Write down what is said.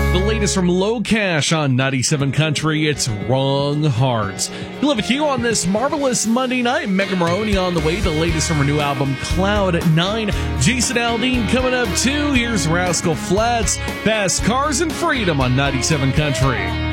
The latest from Low Cash on 97 Country, it's Wrong Hearts. We'll have a you on this marvelous Monday night. Megan Maroney on the way. The latest from her new album, Cloud 9. Jason Aldean coming up too. Here's Rascal Flatts, Fast Cars and Freedom on 97 Country.